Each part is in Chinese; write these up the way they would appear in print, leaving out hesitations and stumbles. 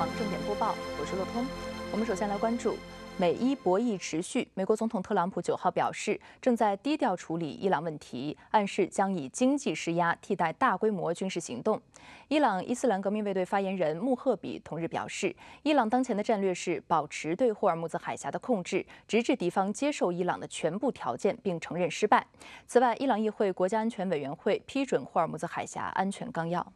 场正点播报，我是乐通。我们首先来关注美伊博弈持续。美国总统特朗普9号表示，正在低调处理伊朗问题，暗示将以经济施压替代大规模军事行动。伊朗伊斯兰革命卫队发言人穆赫比同日表示，伊朗当前的战略是保持对霍尔木兹海峡的控制，直至敌方接受伊朗的全部条件并承认失败。此外，伊朗议会国家安全委员会批准霍尔木兹海峡安全纲要。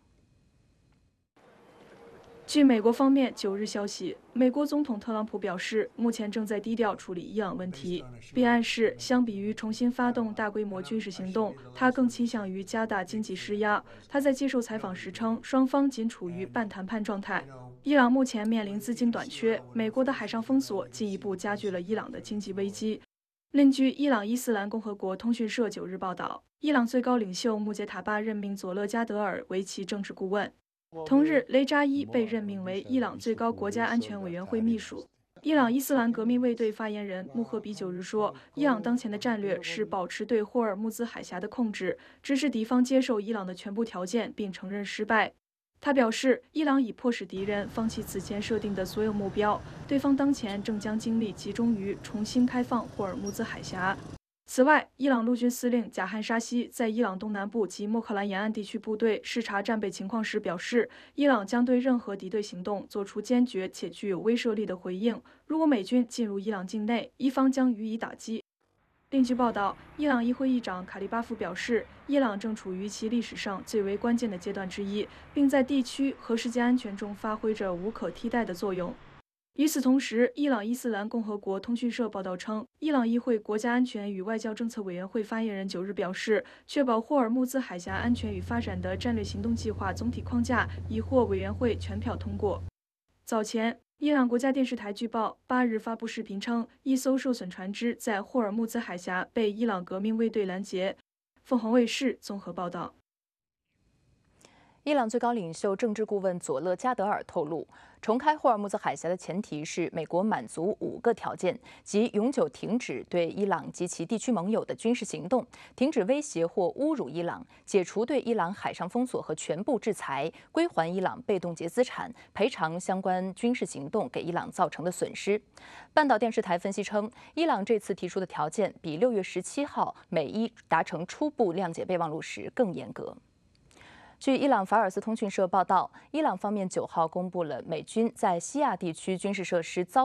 据美国方面9日消息，美国总统特朗普表示，目前正在低调处理伊朗问题，并暗示，相比于重新发动大规模军事行动，他更倾向于加大经济施压。他在接受采访时称，双方仅处于半谈判状态。伊朗目前面临资金短缺，美国的海上封锁进一步加剧了伊朗的经济危机。另据伊朗伊斯兰共和国通讯社9日报道，伊朗最高领袖穆杰塔巴任命佐勒加德尔为其政治顾问。 同日，雷扎伊被任命为伊朗最高国家安全委员会秘书。伊朗伊斯兰革命卫队发言人穆赫比9日说，伊朗当前的战略是保持对霍尔木兹海峡的控制，直至敌方接受伊朗的全部条件并承认失败。他表示，伊朗已迫使敌人放弃此前设定的所有目标，对方当前正将精力集中于重新开放霍尔木兹海峡。 此外，伊朗陆军司令贾汉沙希在伊朗东南部及莫克兰沿岸地区部队视察战备情况时表示，伊朗将对任何敌对行动做出坚决且具有威慑力的回应。如果美军进入伊朗境内，伊方将予以打击。另据报道，伊朗议会议长卡利巴夫表示，伊朗正处于其历史上最为关键的阶段之一，并在地区和世界安全中发挥着无可替代的作用。 与此同时，伊朗伊斯兰共和国通讯社报道称，伊朗议会国家安全与外交政策委员会发言人9日表示，确保霍尔木兹海峡安全与发展的战略行动计划总体框架已获委员会全票通过。早前，伊朗国家电视台据报8日发布视频称，一艘受损船只在霍尔木兹海峡被伊朗革命卫队拦截。凤凰卫视综合报道。 伊朗最高领袖政治顾问佐勒加德尔透露，重开霍尔木兹海峡的前提是美国满足5个条件，即永久停止对伊朗及其地区盟友的军事行动，停止威胁或侮辱伊朗，解除对伊朗海上封锁和全部制裁，归还伊朗被冻结资产，赔偿相关军事行动给伊朗造成的损失。半岛电视台分析称，伊朗这次提出的条件比6月17号美伊达成初步谅解备忘录时更严格。 据伊朗法尔斯通讯社报道，伊朗方面9号公布了美军在西亚地区军事设施遭